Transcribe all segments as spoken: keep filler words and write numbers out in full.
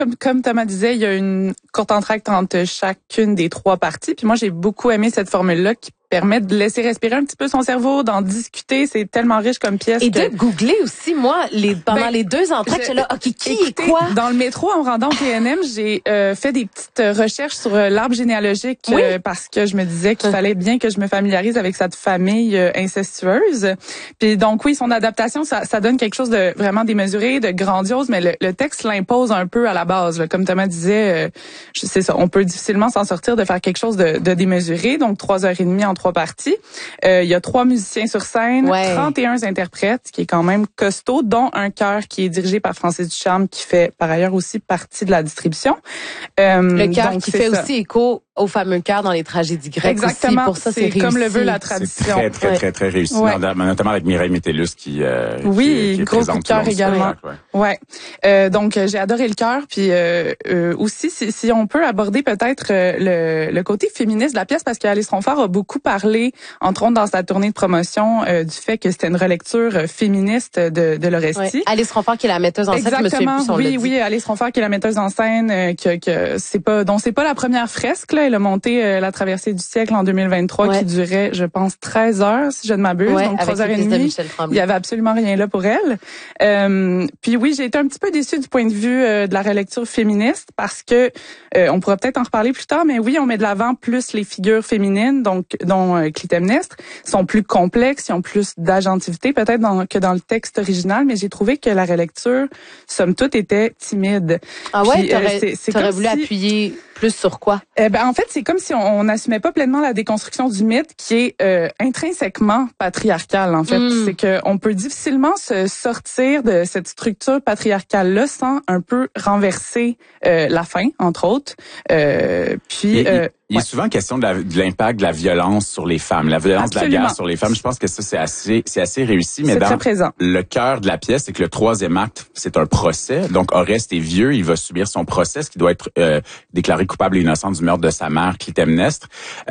Comme, comme Thomas disait, il y a une courte entracte entre chacune des trois parties. Puis moi, j'ai beaucoup aimé cette formule-là qui permet de laisser respirer un petit peu son cerveau, d'en discuter. C'est tellement riche comme pièce. Et que... de googler aussi, moi, les pendant ben, les deux entractes, je... là, OK, qui écoutez, est quoi? Dans le métro, en me rendant au P N M, j'ai euh, fait des petites recherches sur euh, l'arbre généalogique oui. euh, parce que je me disais qu'il fallait bien que je me familiarise avec cette famille euh, incestueuse. Puis donc, oui, son adaptation, ça, ça donne quelque chose de vraiment démesuré, de grandiose, mais le, le texte l'impose un peu à la base. Là. Comme Thomas disait, euh, c'est ça, on peut difficilement s'en sortir de faire quelque chose de, de démesuré. Donc, trois heures et demie en trois parties. Euh, il y a trois musiciens sur scène, ouais. trente et un interprètes, qui est quand même costaud, dont un chœur qui est dirigé par Francis Ducharme, qui fait par ailleurs aussi partie de la distribution. Euh, le chœur qui fait ça. aussi écho au fameux chœur dans les tragédies grecques. Exactement. Aussi. Pour ça, c'est, c'est comme le veut la tradition. C'est très, très, ouais. très, très réussi. Ouais. Notamment avec Mireille Métellus qui, euh, oui, qui, qui gros coup de cœur également. Ouais. ouais. Euh, donc, j'ai adoré le chœur. Puis euh, euh, aussi, si, si on peut aborder peut-être euh, le, le côté féministe de la pièce, parce qu'Alice Ronfort a beaucoup parlé, entre autres dans sa tournée de promotion, euh, du fait que c'était une relecture féministe de, de l'Orestie. Ouais. Alice Ronfort qui est la metteuse en scène. Exactement. Monsieur oui, oui, Alice Ronfort qui est la metteuse en scène, euh, que, que c'est pas, dont c'est pas la première fresque. Là, elle a monté euh, la traversée du siècle en deux mille vingt-trois, ouais. qui durait, je pense, treize heures, si je ne m'abuse. Ouais, donc trois heures et demie. Il y avait absolument rien là pour elle. Euh, puis oui, j'ai été un petit peu déçue du point de vue euh, de la relecture féministe parce que euh, on pourra peut-être en reparler plus tard, mais oui, on met de l'avant plus les figures féminines, donc dont euh, Clytemnestre, sont plus complexes, ils ont plus d'agentivité peut-être dans, que dans le texte original, mais j'ai trouvé que la relecture, somme toute, était timide. Ah ouais, puis, t'aurais, euh, c'est, c'est t'aurais voulu si... appuyer plus sur quoi? Eh ben en fait, c'est comme si on n'assumait pas pleinement la déconstruction du mythe qui est euh, intrinsèquement patriarcal. En fait, mm. c'est que on peut difficilement se sortir de cette structure patriarcale-là sans un peu renverser euh, la fin, entre autres. Euh, puis il, euh, il, il ouais. est souvent question de, la, de l'impact de la violence sur les femmes, la violence Absolument. de la guerre sur les femmes. Je pense que ça c'est assez, c'est assez réussi. Mais c'est dans très présent. le cœur de la pièce, c'est que le troisième acte, c'est un procès. Donc Oreste est vieux, il va subir son procès, qui doit être euh, déclaré coupable et innocent du meurtre de sa mère, Clytemnestre.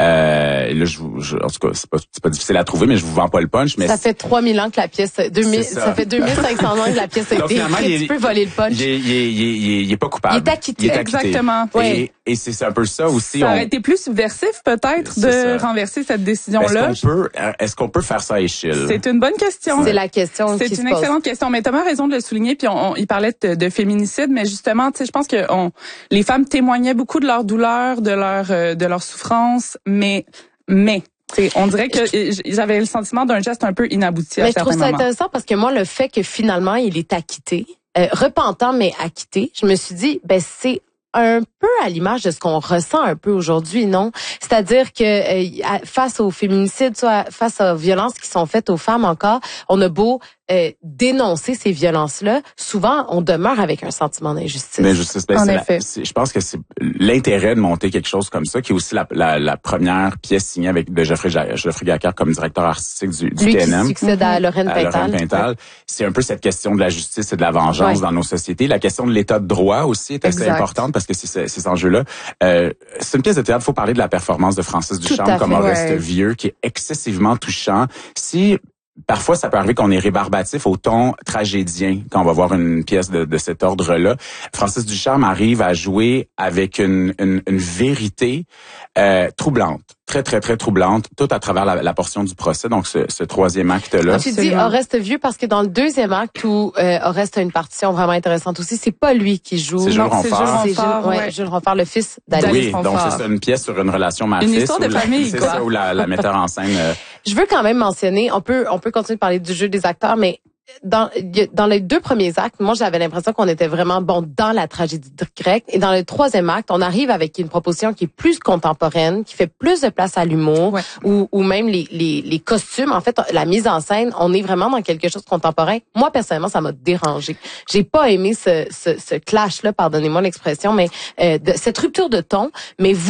Euh, là, je, je, en tout cas, c'est pas, c'est pas difficile à trouver, mais je vous vends pas le punch. Mais ça fait trois mille ans que la pièce, deux mille, ça. ça fait deux mille cinq cents ans que la pièce a été écrite. Tu peux voler le punch. Il est, il est, il est, il est pas coupable. Il est acquitté. Il est acquitté. Exactement. Et, oui. et c'est un peu ça aussi. Ça on... aurait été plus subversif peut-être c'est de ça. renverser cette décision-là. Est-ce qu'on peut, est-ce qu'on peut faire ça à échelle? C'est une bonne question. C'est la question C'est qui une se excellente pose. question. Mais Thomas a raison de le souligner. Puis on, on, il parlait de, de féminicide, mais justement, tu sais, je pense que on, les femmes témoignaient beaucoup de leur douleur, de leur, euh, de leur souffrance, mais, mais. T'sais, on dirait que j'avais le sentiment d'un geste un peu inabouti à mais certains moments. Mais je trouve ça intéressant parce que moi, le fait que finalement, il est acquitté, euh, repentant mais acquitté, je me suis dit, ben c'est un peu à l'image de ce qu'on ressent un peu aujourd'hui, non? C'est-à-dire que euh, face aux féminicides, soit face aux violences qui sont faites aux femmes encore, on a beau euh, dénoncer ces violences-là, souvent on demeure avec un sentiment d'injustice. D'injustice, ben, en c'est effet. La, c'est, je pense que c'est l'intérêt de monter quelque chose comme ça, qui est aussi la, la, la première pièce signée avec de Geoffrey, Geoffrey Gacquard comme directeur artistique du, du Lui T N M. Lui qui succède à Lorraine à Pintal. Lorraine Pintal. Ouais. C'est un peu cette question de la justice et de la vengeance ouais. dans nos sociétés. La question de l'état de droit aussi est assez exact. importante parce que c'est, c'est, c'est cet enjeu-là. Euh, c'est une pièce de théâtre, il faut parler de la performance de Francis Ducharme comme Oreste ouais. vieux, qui est excessivement touchant. Si parfois, ça peut arriver qu'on est rébarbatif au ton tragédien quand on va voir une pièce de, de cet ordre-là. Francis Ducharme arrive à jouer avec une, une, une vérité euh, troublante, très, très, très troublante, tout à travers la, la portion du procès, donc ce, ce troisième acte-là. Ah, tu dis Oreste vieux parce que dans le deuxième acte où euh, Oreste a une partition vraiment intéressante aussi, c'est pas lui qui joue. C'est Jules Ronfort. C'est Jules, ouais, ouais. Jules Ronfort, le fils d'Alice Oui, Ronfort. donc c'est ça, une pièce sur une relation mère-fils. Une histoire de la, famille, c'est quoi. ça, où la, la metteur en scène... Euh, Je veux quand même mentionner, on peut, on peut continuer de parler du jeu des acteurs, mais dans, dans les deux premiers actes, moi, j'avais l'impression qu'on était vraiment bon dans la tragédie grecque. Et dans le troisième acte, on arrive avec une proposition qui est plus contemporaine, qui fait plus de place à l'humour, ouais. ou, ou même les, les, les costumes. En fait, la mise en scène, on est vraiment dans quelque chose de contemporain. Moi, personnellement, ça m'a dérangé. J'ai pas aimé ce, ce, ce clash-là, pardonnez-moi l'expression, mais euh, de, cette rupture de ton. Mais vous,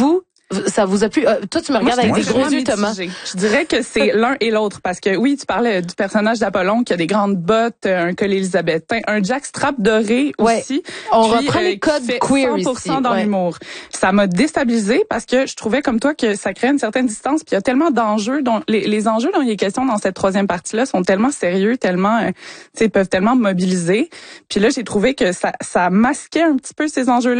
ça vous a plu? Euh, toi, tu me regardes moi, avec des gros yeux, Thomas. Je dirais que c'est l'un et l'autre parce que oui, tu parlais du personnage d'Apollon qui a des grandes bottes, un collet élisabétain, un jackstrap doré ouais. aussi. On puis, reprend euh, les codes queer ici. cent pour cent dans ouais. l'humour. Ça m'a déstabilisée parce que je trouvais comme toi que ça crée une certaine distance. Puis il y a tellement d'enjeux, dont les, les enjeux dont il est question dans cette troisième partie-là sont tellement sérieux, tellement, euh, tu sais, peuvent tellement mobiliser. Puis là, j'ai trouvé que ça, ça masquait un petit peu ces enjeux-là.